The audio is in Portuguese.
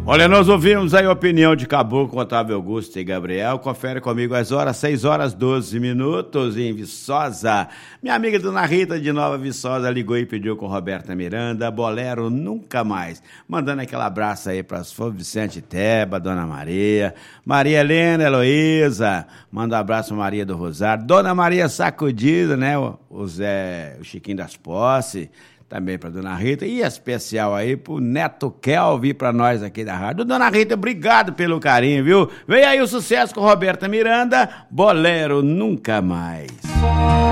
Olha, nós ouvimos aí a opinião de Caboclo, Otávio Augusto e Gabriel. Confere comigo as horas, 6h12 em Viçosa. Minha amiga Dona Rita de Nova Viçosa ligou e pediu com Roberta Miranda, Bolero Nunca Mais. Mandando aquele abraço aí para São Vicente Teba, Dona Maria, Maria Helena, Heloísa. Manda um abraço para Maria do Rosário, Dona Maria Sacudida, né? O Chiquinho das Posses. Também para Dona Rita, e especial aí pro Neto Kelvin, para nós aqui da rádio. Dona Rita, obrigado pelo carinho, viu? Vem aí o sucesso com Roberta Miranda, Bolero Nunca Mais.